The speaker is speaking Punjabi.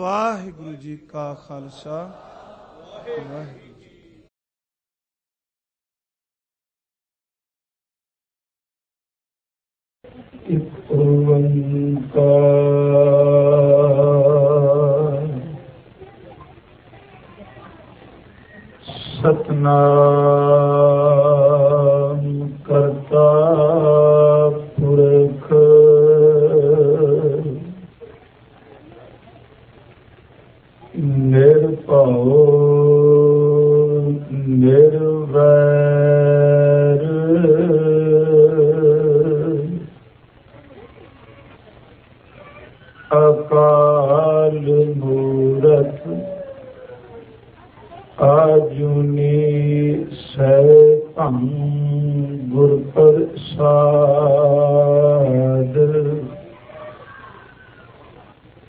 ਵਾਹਿਗੁਰੂ ਜੀ ਕਾ ਖਾਲਸਾ ਵਾਹਿਗੁਰੂ। ਇੱਕ ਓੰਕਾਰ ਸਤਿਨਾਮ ਕਰਤਾ ਪੁਰਖ ਨਿਰਭਉ ਨਿਰਵੈਰ ਅਕਾਲ